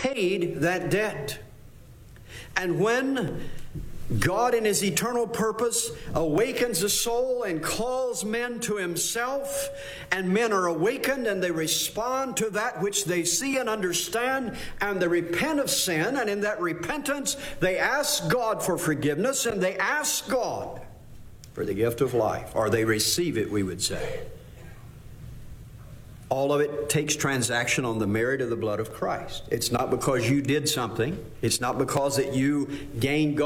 paid that debt. And when God in His eternal purpose awakens a soul and calls men to Himself, and men are awakened and they respond to that which they see and understand, and they repent of sin, and in that repentance they ask God for forgiveness, and they ask God for the gift of life, or they receive it, we would say. All of it takes transaction on the merit of the blood of Christ. It's not because you did something. It's not because that you gained God.